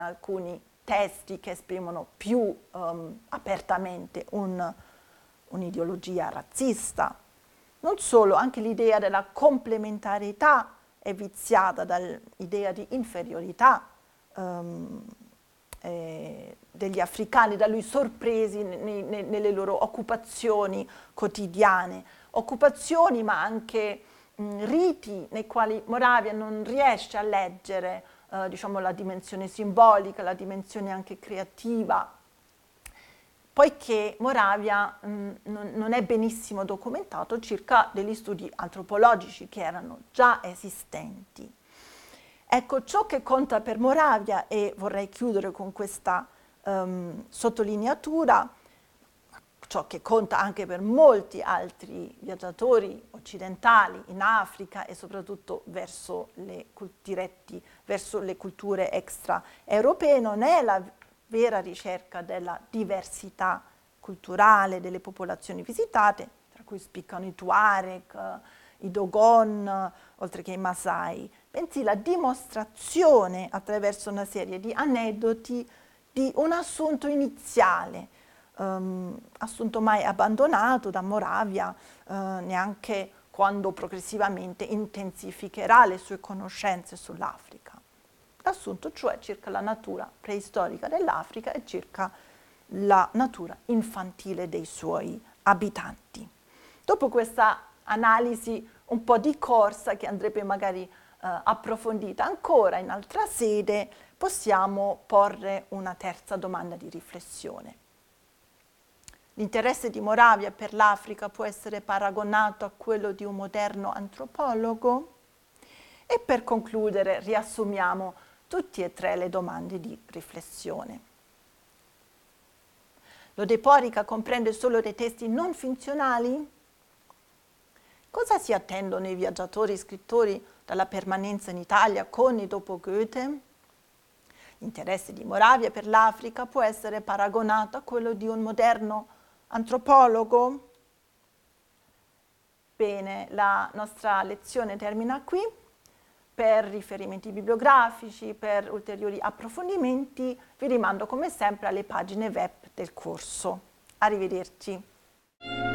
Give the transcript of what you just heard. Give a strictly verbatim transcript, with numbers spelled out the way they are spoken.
alcuni testi che esprimono più um, apertamente un, un'ideologia razzista. Non solo, anche l'idea della complementarietà è viziata dall'idea di inferiorità um, eh, degli africani, da lui sorpresi ne, ne, nelle loro occupazioni quotidiane, occupazioni ma anche mh, riti nei quali Moravia non riesce a leggere Uh, diciamo la dimensione simbolica, la dimensione anche creativa, poiché Moravia mh, non, non è benissimo documentato circa degli studi antropologici che erano già esistenti. Ecco, ciò che conta per Moravia, e vorrei chiudere con questa um, sottolineatura, ciò che conta anche per molti altri viaggiatori occidentali in Africa e soprattutto verso le, diretti verso le culture extraeuropee, non è la vera ricerca della diversità culturale delle popolazioni visitate, tra cui spiccano i Tuareg, i Dogon, oltre che i Masai, bensì la dimostrazione attraverso una serie di aneddoti di un assunto iniziale, Um, assunto mai abbandonato da Moravia, uh, neanche quando progressivamente intensificherà le sue conoscenze sull'Africa. L'assunto cioè circa la natura preistorica dell'Africa e circa la natura infantile dei suoi abitanti. Dopo questa analisi un po' di corsa, che andrebbe magari uh, approfondita ancora in altra sede, possiamo porre una terza domanda di riflessione. L'interesse di Moravia per l'Africa può essere paragonato a quello di un moderno antropologo? E per concludere riassumiamo tutte e tre le domande di riflessione. L'Odeporica comprende solo dei testi non funzionali? Cosa si attendono i viaggiatori scrittori dalla permanenza in Italia con e dopo Goethe? L'interesse di Moravia per l'Africa può essere paragonato a quello di un moderno antropologo? Bene, la nostra lezione termina qui. Per riferimenti bibliografici, per ulteriori approfondimenti, vi rimando come sempre alle pagine web del corso. Arrivederci.